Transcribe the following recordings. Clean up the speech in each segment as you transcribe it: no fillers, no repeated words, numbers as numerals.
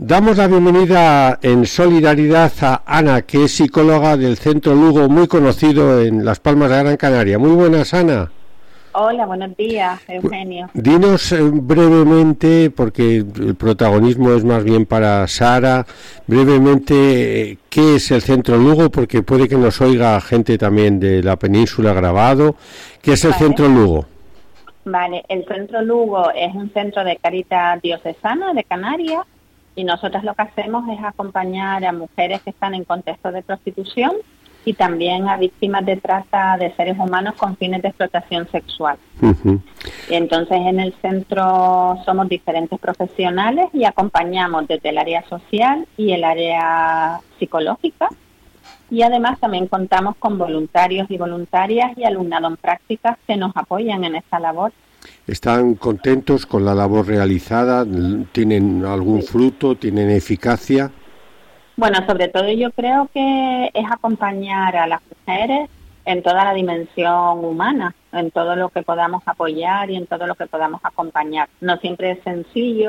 Damos la bienvenida en solidaridad a Ana, que es psicóloga del Centro Lugo, muy conocido en Las Palmas de Gran Canaria. Muy buenas, Ana. Hola, buenos días, Eugenio. Dinos brevemente, porque el protagonismo es más bien para Sara, brevemente qué es el Centro Lugo, porque puede que nos oiga gente también de la península grabado. ¿Qué es el Centro Lugo? Vale, el Centro Lugo es un centro de caridad diocesana de Canarias y nosotros lo que hacemos es acompañar a mujeres que están en contexto de prostitución y también a víctimas de trata de seres humanos con fines de explotación sexual. Y entonces en el centro somos diferentes profesionales y acompañamos desde el área social y el área psicológica. Y además también contamos con voluntarios y voluntarias y alumnado en prácticas que nos apoyan en esta labor. ¿Están contentos con la labor realizada? ¿Tienen algún fruto? ¿Tienen eficacia? Bueno, sobre todo yo creo que es acompañar a las mujeres en toda la dimensión humana, en todo lo que podamos apoyar y en todo lo que podamos acompañar. No siempre es sencillo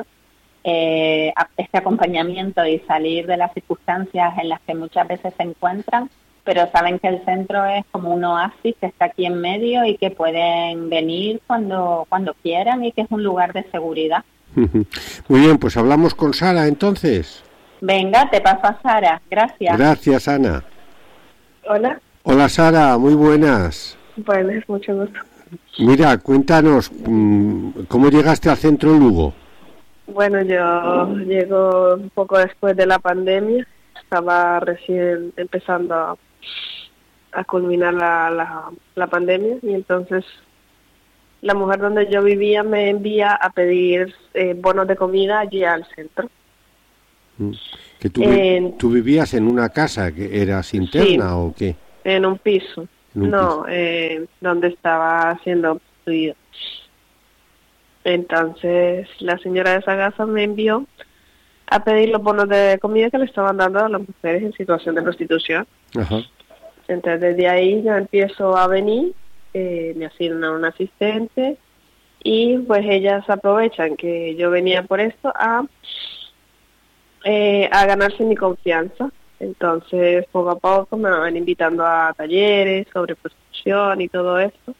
este acompañamiento y salir de las circunstancias en las que muchas veces se encuentran, pero saben que el centro es como un oasis que está aquí en medio y que pueden venir cuando quieran y que es un lugar de seguridad. Muy bien, pues hablamos con Sara entonces. Venga, te paso a Sara. Gracias. Gracias, Ana. Hola. Hola, Sara, muy buenas. Buenas, mucho gusto. Mira, cuéntanos, ¿cómo llegaste al Centro Lugo? Bueno, yo llego un poco después de la pandemia. Estaba recién empezando a culminar la pandemia y entonces la mujer donde yo vivía me envía a pedir bonos de comida allí al centro. ¿Que tú vivías en una casa que eras interna sí, o qué? En un piso. Donde estaba siendo construido. Entonces la señora de esa casa me envió a pedir los bonos de comida que le estaban dando a las mujeres en situación de prostitución. Ajá. Entonces desde ahí yo empiezo a venir, me asignan un asistente y pues ellas aprovechan que yo venía por esto a ganarse mi confianza. Entonces poco a poco me van invitando a talleres sobre prostitución y todo esto.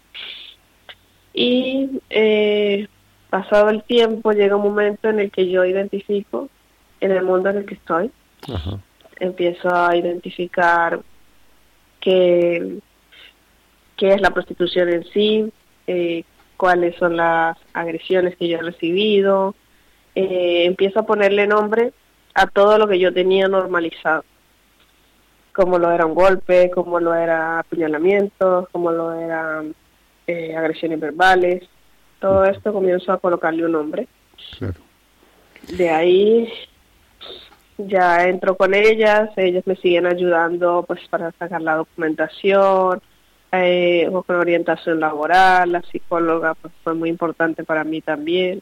Y pasado el tiempo llega un momento en el que yo identifico en el mundo en el que estoy. Ajá. Empiezo a identificar qué es la prostitución en sí, cuáles son las agresiones que yo he recibido. Empiezo a ponerle nombre a todo lo que yo tenía normalizado, como lo era un golpe, como lo era apuñalamientos, como lo eran agresiones verbales. Todo esto comienzo a colocarle un nombre. Claro. De ahí ya entro con ellas me siguen ayudando pues para sacar la documentación, con orientación laboral. La psicóloga pues fue muy importante para mí también.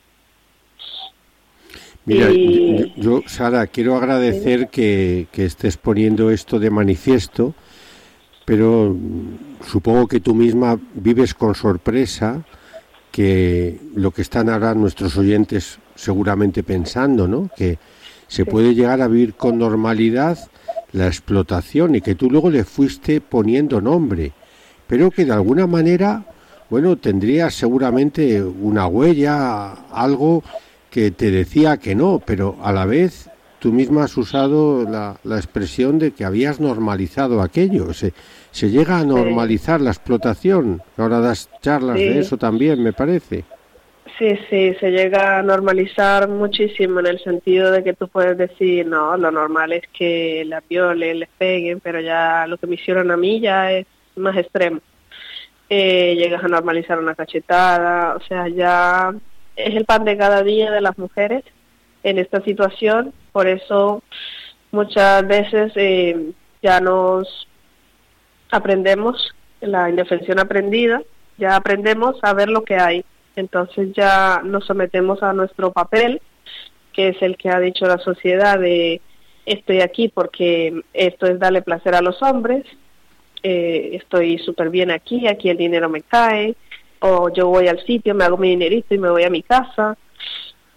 Mira, yo Sara, quiero agradecer que estés poniendo esto de manifiesto, pero supongo que tú misma vives con sorpresa que lo que están ahora nuestros oyentes seguramente pensando, ¿no? Que se puede llegar a vivir con normalidad la explotación y que tú luego le fuiste poniendo nombre, pero que de alguna manera, bueno, tendrías seguramente una huella, algo que te decía que no, pero a la vez tú misma has usado la expresión de que habías normalizado aquello. Se llega a normalizar la explotación. Ahora das charlas de eso también, me parece. Sí, se llega a normalizar muchísimo en el sentido de que tú puedes decir, no, lo normal es que la violen, les peguen, pero ya lo que me hicieron a mí ya es más extremo. Llegas a normalizar una cachetada, o sea, ya es el pan de cada día de las mujeres en esta situación. Por eso muchas veces ya nos aprendemos la indefensión aprendida, ya aprendemos a ver lo que hay. Entonces ya nos sometemos a nuestro papel, que es el que ha dicho la sociedad de estoy aquí porque esto es darle placer a los hombres, estoy súper bien aquí el dinero me cae, o yo voy al sitio, me hago mi dinerito y me voy a mi casa.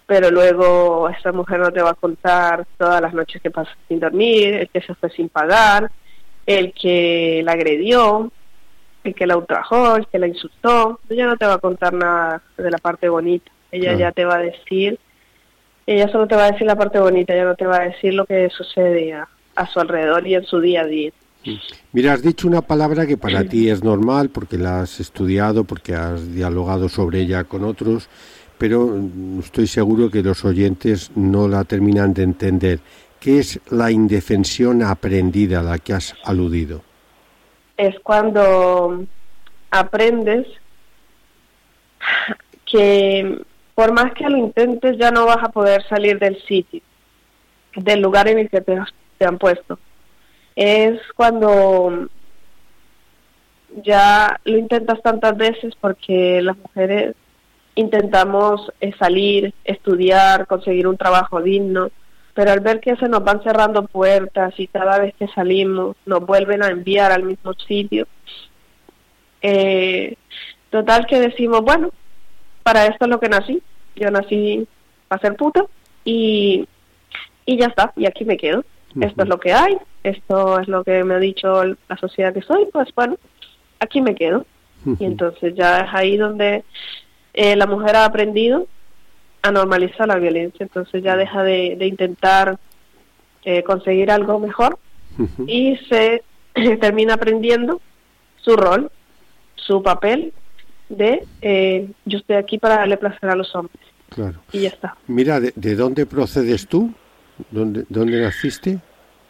pero luego esa mujer no te va a contar todas las noches que pasa sin dormir, el que se fue sin pagar, el que la agredió, el que la ultrajó, el que la insultó. Ella no te va a contar nada de la parte bonita. Ella ya te va a decir, ella solo te va a decir la parte bonita, ella no te va a decir lo que sucede a su alrededor y en su día a día. Mira, has dicho una palabra que para ti es normal porque la has estudiado, porque has dialogado sobre ella con otros, pero estoy seguro que los oyentes no la terminan de entender. ¿Qué es la indefensión aprendida a la que has aludido? Es cuando aprendes que por más que lo intentes ya no vas a poder salir del sitio, del lugar en el que te han puesto. Es cuando ya lo intentas tantas veces, porque las mujeres intentamos salir, estudiar, conseguir un trabajo digno, pero al ver que se nos van cerrando puertas y cada vez que salimos nos vuelven a enviar al mismo sitio, total que decimos, bueno, para esto es lo que nací, yo nací para ser puta y ya está, y aquí me quedo. Esto es lo que hay, esto es lo que me ha dicho la sociedad que soy, pues bueno, aquí me quedo. Y entonces ya es ahí donde la mujer ha aprendido a normalizar la violencia, entonces ya deja de intentar conseguir algo mejor y se termina aprendiendo su rol, su papel de yo estoy aquí para darle placer a los hombres. Claro. Y ya está. Mira, ¿de dónde procedes tú? ¿Dónde naciste?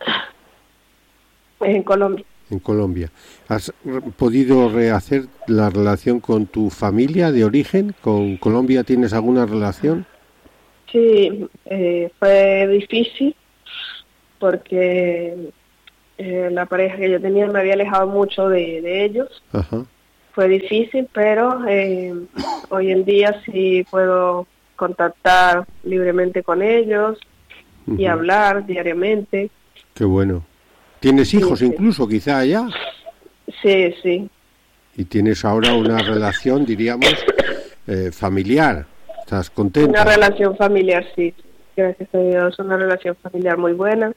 En Colombia. En Colombia. ¿Has podido rehacer la relación con tu familia de origen? ¿Con Colombia tienes alguna relación? Sí, fue difícil porque la pareja que yo tenía me había alejado mucho de ellos. Ajá. Fue difícil, pero hoy en día sí puedo contactar libremente con ellos y hablar diariamente. Qué bueno. ¿Tienes hijos incluso, quizá allá? Sí, sí. Y tienes ahora una relación, diríamos, familiar. ¿Estás contenta? Una relación familiar, sí. Gracias a Dios, una relación familiar muy buena.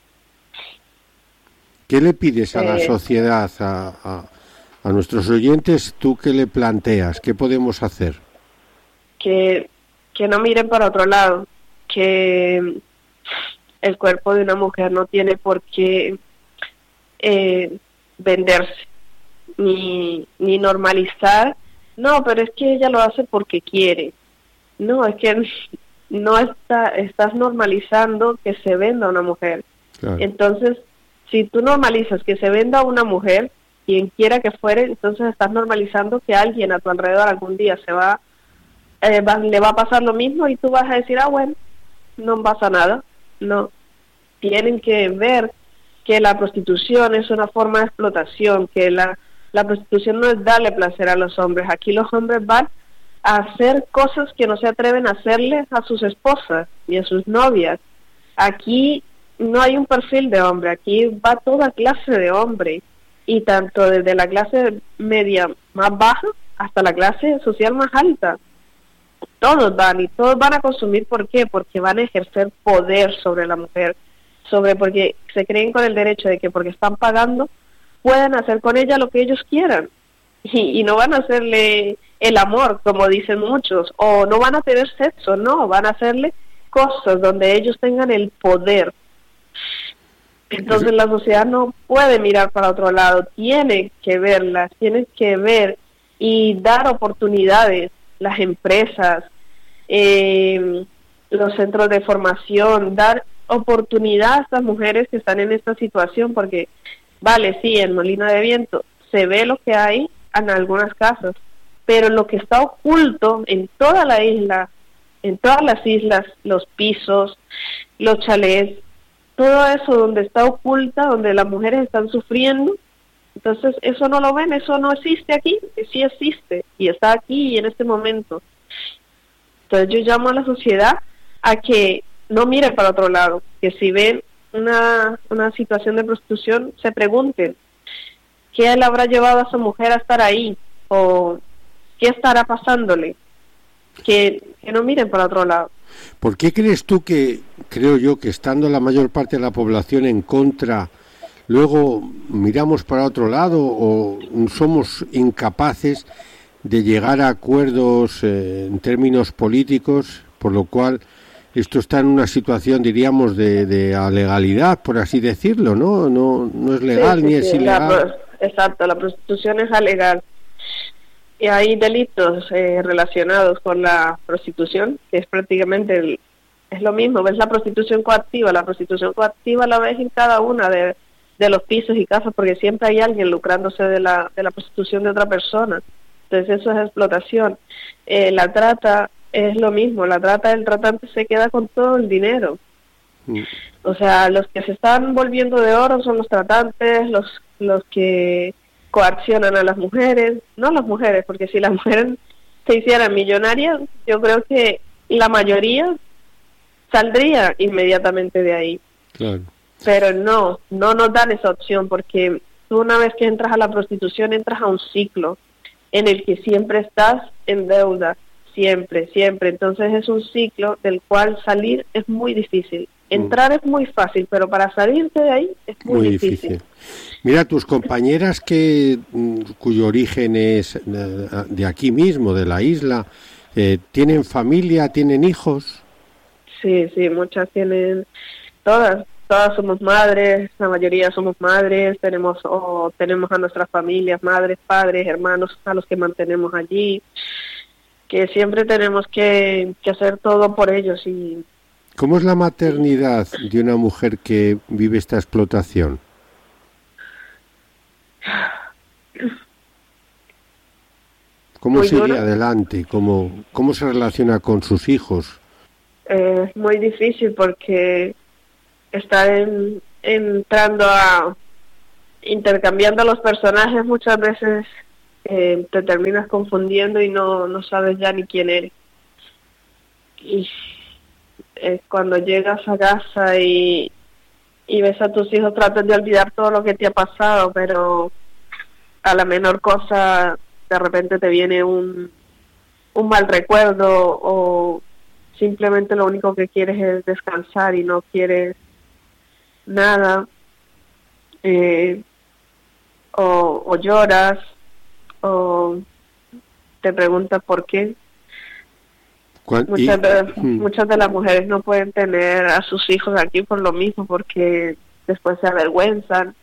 ¿Qué le pides a la sociedad, a nuestros oyentes? ¿Tú qué le planteas? ¿Qué podemos hacer? Que no miren para otro lado, que el cuerpo de una mujer no tiene por qué venderse, ni normalizar. No, pero es que ella lo hace porque quiere. No, es que no estás normalizando que se venda una mujer. Claro. Entonces, si tú normalizas que se venda una mujer, quien quiera que fuere, entonces estás normalizando que alguien a tu alrededor algún día le va a pasar lo mismo y tú vas a decir, bueno, no pasa nada. No, tienen que ver que la prostitución es una forma de explotación, que la prostitución no es darle placer a los hombres. Aquí los hombres van a hacer cosas que no se atreven a hacerles a sus esposas y a sus novias. Aquí no hay un perfil de hombre, aquí va toda clase de hombre, y tanto desde la clase media más baja hasta la clase social más alta. Todos van a consumir. ¿Por qué? Porque van a ejercer poder sobre la mujer, porque se creen con el derecho de que porque están pagando pueden hacer con ella lo que ellos quieran, y no van a hacerle el amor como dicen muchos, o no van a tener sexo, no, van a hacerle cosas donde ellos tengan el poder. Entonces la sociedad no puede mirar para otro lado, tiene que verlas, tiene que ver y dar oportunidades, las empresas, los centros de formación, dar oportunidad a estas mujeres que están en esta situación, porque vale, sí, en Molino de Viento se ve lo que hay en algunas casas, pero lo que está oculto en toda la isla, en todas las islas, los pisos, los chalés, todo eso donde está oculta, donde las mujeres están sufriendo, entonces eso no lo ven, eso no existe aquí, sí existe y está aquí y en este momento. Entonces yo llamo a la sociedad a que no mire para otro lado, que si ven una situación de prostitución se pregunten qué le habrá llevado a esa mujer a estar ahí, o qué estará pasándole, que no miren para otro lado. ¿Por qué crees tú que, creo yo, que estando la mayor parte de la población en contra, luego miramos para otro lado o somos incapaces de llegar a acuerdos en términos políticos, por lo cual esto está en una situación, diríamos, de legalidad, por así decirlo, ¿no? No es legal ni es ilegal. Exacto, la prostitución es alegal. Y hay delitos relacionados con la prostitución, que es prácticamente es lo mismo. Ves la prostitución coactiva la ves en cada una de los pisos y casas, porque siempre hay alguien lucrándose de la prostitución de otra persona. Entonces eso es explotación. La trata es lo mismo, el tratante se queda con todo el dinero. O sea, los que se están volviendo de oro son los tratantes, los que coaccionan a las mujeres, no las mujeres, porque si las mujeres se hicieran millonarias, yo creo que la mayoría saldría inmediatamente de ahí. Claro. Pero no nos dan esa opción, porque tú una vez que entras a la prostitución entras a un ciclo en el que siempre estás en deuda, siempre, entonces es un ciclo del cual salir es muy difícil. Entrar es muy fácil, pero para salirte de ahí es muy difícil. Mira, tus compañeras cuyo origen es de aquí mismo, de la isla, ¿tienen familia, tienen hijos? Sí, muchas tienen, todas somos madres, la mayoría somos madres, tenemos a nuestras familias, madres, padres, hermanos, a los que mantenemos allí, que siempre tenemos que hacer todo por ellos. Y ¿cómo es la maternidad de una mujer que vive esta explotación? ¿Cómo sigue adelante? ¿Cómo se relaciona con sus hijos? Es muy difícil porque estar intercambiando a los personajes muchas veces te terminas confundiendo y no sabes ya ni quién eres. Y cuando llegas a casa y ves a tus hijos, tratas de olvidar todo lo que te ha pasado, pero a la menor cosa de repente te viene un mal recuerdo, o simplemente lo único que quieres es descansar y no quieres nada, o lloras, o te preguntas por qué. Muchas de las mujeres no pueden tener a sus hijos aquí por lo mismo, porque después se avergüenzan,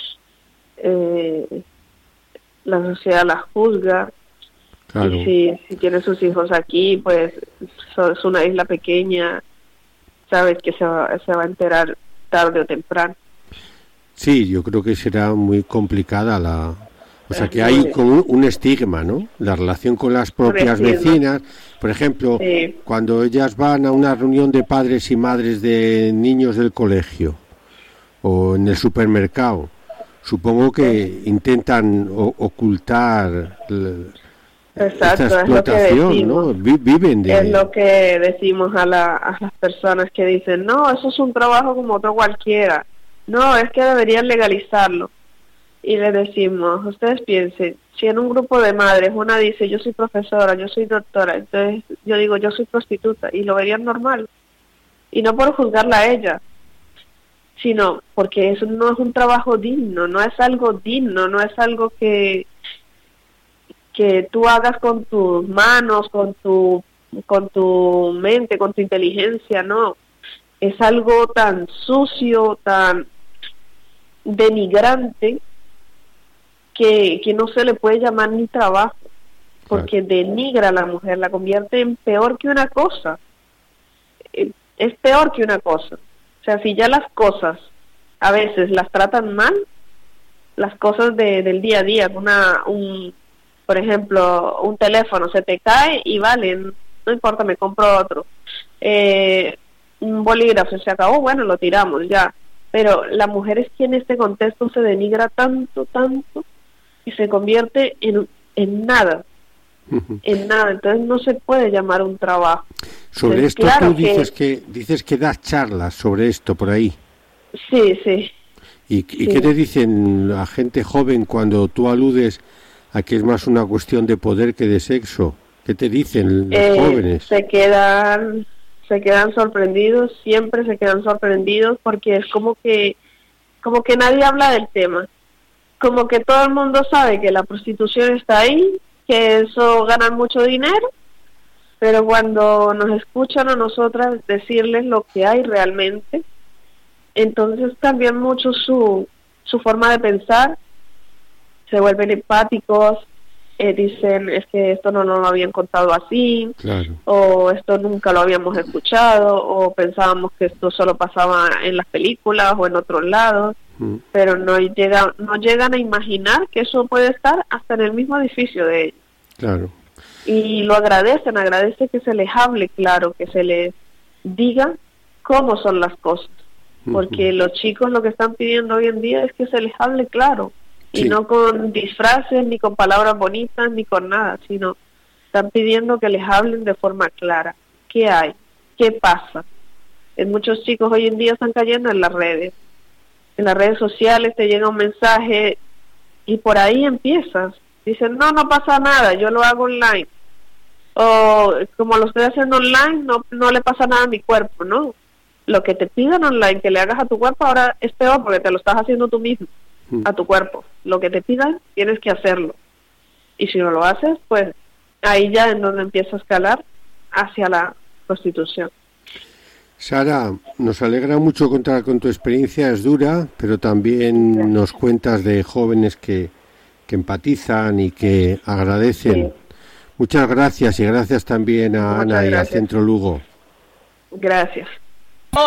la sociedad las juzga. Claro. Y si tienen sus hijos aquí, pues es una isla pequeña, sabes que se va a enterar tarde o temprano. Sí, yo creo que será muy complicada o sea, que hay como un estigma, ¿no? La relación con las propias vecinas. Por ejemplo, cuando ellas van a una reunión de padres y madres de niños del colegio o en el supermercado, supongo que intentan ocultar esta explotación, es lo que decimos, ¿no? Viven de... Es lo que decimos a las personas que dicen, no, eso es un trabajo como otro cualquiera. No, es que deberían legalizarlo. Y le decimos, ustedes piensen, si en un grupo de madres una dice, yo soy profesora, yo soy doctora, entonces yo digo, yo soy prostituta, y lo verían normal. Y no por juzgarla a ella, sino porque eso no es un trabajo digno, no es algo digno, no es algo que tú hagas con tus manos, con tu mente, con tu inteligencia, no. Es algo tan sucio, tan denigrante, que no se le puede llamar ni trabajo, porque denigra a la mujer, la convierte en peor que una cosa. Es peor que una cosa. O sea, si ya las cosas a veces las tratan mal, las cosas del día a día, por ejemplo, un teléfono se te cae y vale, no importa, me compro otro. Un bolígrafo se acabó, bueno, lo tiramos ya. Pero la mujer es quien en este contexto se denigra tanto, y se convierte en nada. En nada. Entonces no se puede llamar un trabajo. Sobre esto claro, tú dices que das charlas sobre esto por ahí. Sí. ¿Y qué te dicen la gente joven cuando tú aludes a que es más una cuestión de poder que de sexo? ¿Qué te dicen los jóvenes? Se quedan se quedan sorprendidos, siempre se quedan sorprendidos porque es como que nadie habla del tema, como que todo el mundo sabe que la prostitución está ahí, que eso ganan mucho dinero, pero cuando nos escuchan a nosotras decirles lo que hay realmente, entonces cambian mucho su forma de pensar, se vuelven empáticos, dicen, es que esto no nos lo habían contado así, claro, o esto nunca lo habíamos escuchado, o pensábamos que esto solo pasaba en las películas o en otros lados, pero no llegan a imaginar que eso puede estar hasta en el mismo edificio de ellos. claro. Y lo agradecen que se les hable claro, que se les diga cómo son las cosas, porque los chicos lo que están pidiendo hoy en día es que se les hable claro, y Sí. no con disfraces, ni con palabras bonitas, ni con nada, sino están pidiendo que les hablen de forma clara. ¿Qué hay? ¿Qué pasa? Muchos chicos hoy en día están cayendo en las redes sociales, te llega un mensaje y por ahí empiezas. Dicen, no pasa nada, yo lo hago online. O como lo estoy haciendo online, no le pasa nada a mi cuerpo, ¿no? Lo que te pidan online que le hagas a tu cuerpo ahora es peor porque te lo estás haciendo tú mismo, a tu cuerpo. Lo que te pidan, tienes que hacerlo. Y si no lo haces, pues ahí ya es donde empieza a escalar hacia la prostitución. Sara, nos alegra mucho contar con tu experiencia, es dura, pero también nos cuentas de jóvenes que empatizan y que agradecen. Sí. Muchas gracias y gracias también a Muchas Ana y al gracias. Centro Lugo. Gracias.